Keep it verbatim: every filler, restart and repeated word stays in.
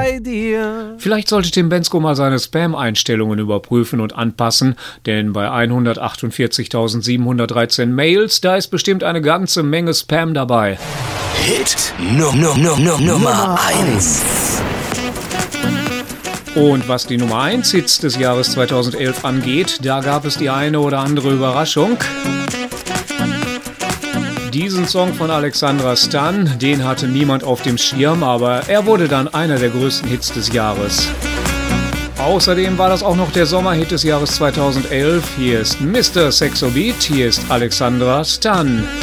dir. Vielleicht sollte Tim Bendzko mal seine Spam-Einstellungen überprüfen und anpassen, denn bei hundertachtundvierzigtausendsiebenhundertdreizehn Mails, da ist bestimmt eine ganze Menge Spam dabei. Hit Num Num Num Num Nummer eins. Und was die Nummer eins Hits des Jahres zweitausendelf angeht, da gab es die eine oder andere Überraschung. Diesen Song von Alexandra Stan, den hatte niemand auf dem Schirm, aber er wurde dann einer der größten Hits des Jahres. Außerdem war das auch noch der Sommerhit des Jahres zweitausendelf. Hier ist Mister Sexo Beat, hier ist Alexandra Stan.